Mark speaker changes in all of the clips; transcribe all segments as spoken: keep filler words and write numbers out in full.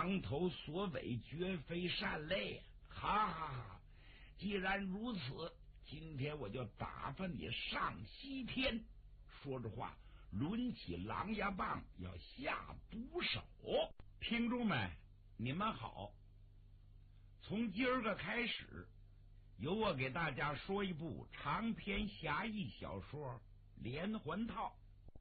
Speaker 1: 当头所为绝非善类。哈哈哈！既然如此，今天我就打发你上西天。说着话，抡起狼牙棒要下毒手。听众们，你们好！从今儿个开始，由我给大家说一部长篇侠义小说《连环套》。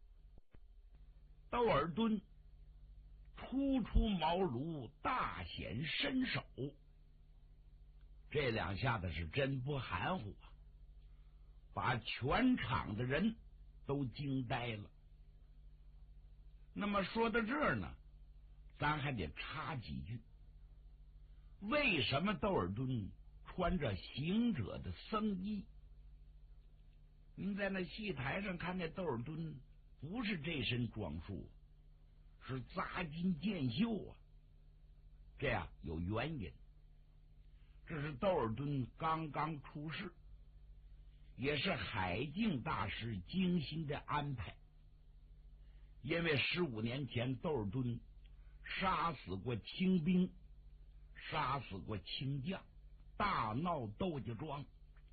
Speaker 1: 窦尔敦初出茅庐，大显身手，这两下子是真不含糊啊，把全场的人都惊呆了。那么说到这儿呢，咱还得插几句。为什么窦尔敦穿着行者的僧衣？您在那戏台上看见窦尔敦不是这身装束，是扎金箭袖啊。这样有原因，这是窦尔敦刚刚出世，也是海静大师精心的安排。因为十五年前窦尔敦杀死过清兵，杀死过清将，大闹窦家庄，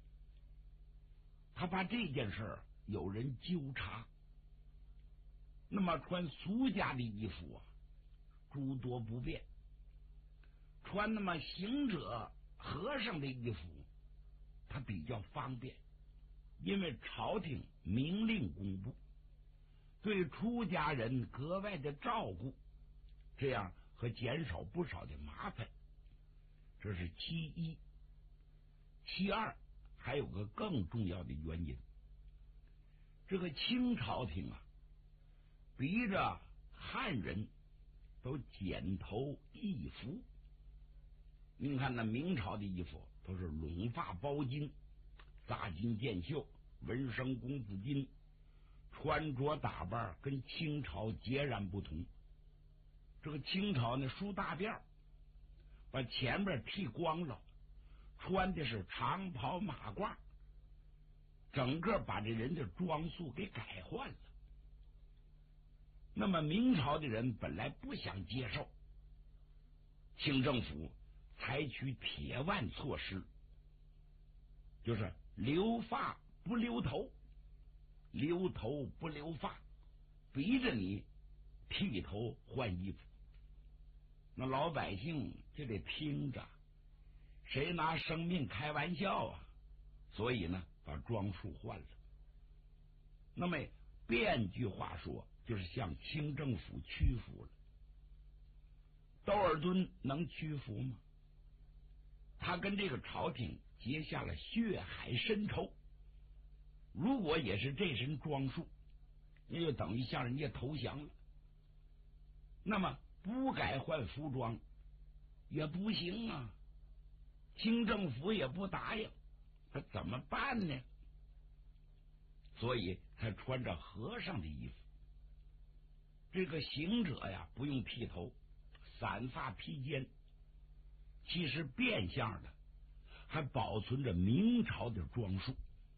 Speaker 1: 他怕这件事儿有人纠察，那么穿俗家的衣服啊，诸多不便；穿那么行者和尚的衣服，他比较方便，因为朝廷明令公布，对出家人格外的照顾，这样和减少不少的麻烦。这是其一。其二，还有个更重要的原因，这个清朝廷啊，逼着汉人都剪头易服。您看那明朝的衣服都是拢发包巾，扎金箭袖，文生公子巾，穿着打扮跟清朝截然不同。这个清朝呢，梳大辫，把前面剃光了，穿的是长袍马褂，整个把这人的装束给改换了。那么明朝的人本来不想接受，清政府采取铁腕措施，就是留发不留头，留头不留发，逼着你剃头换衣服。那老百姓就得听着，谁拿生命开玩笑啊？所以呢，把装束换了。那么变句话说，就是向清政府屈服了。窦尔敦能屈服吗？他跟这个朝廷结下了血海深仇，如果也是这身装束，那就等于向人家投降了。那么不改换服装也不行啊，清政府也不答应，他怎么办呢？所以才穿着和尚的衣服。这个行者呀，不用剃头，散发披肩，其实变相的还保存着明朝的装束。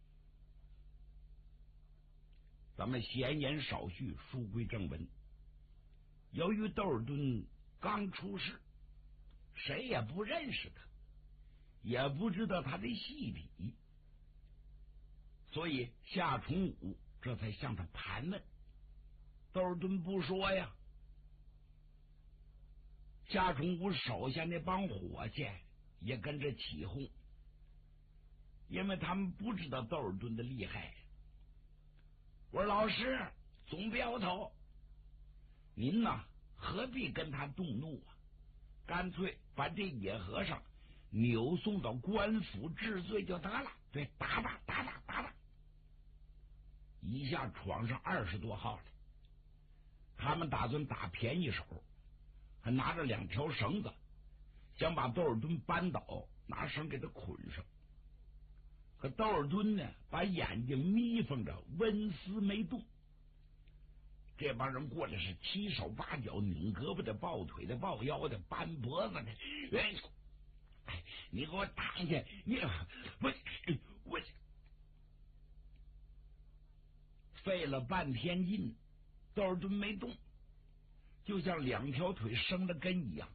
Speaker 1: 咱们闲言少叙，书归正文。由于窦尔敦刚出世，谁也不认识他，也不知道他的细体，所以夏崇武这才向他盘问。窦尔敦不说呀。夏崇武手下那帮伙计也跟着起哄，因为他们不知道窦尔敦的厉害。我说老师，总镖头，您呐何必跟他动怒啊？干脆把这野和尚扭送到官府治罪就得了。对，打打打打打打，一下闯上二十多号了。他们打算打便宜手，还拿着两条绳子，想把窦尔敦扳倒，拿绳给他捆上。可窦尔敦呢，把眼睛眯缝着，纹丝没动。这帮人过来是七手八脚，拧胳膊的，抱腿的，抱腰的，扳脖子的。哎，你给我打下去！你我我费了半天劲，窦尔敦没动，就像两条腿生了根一样，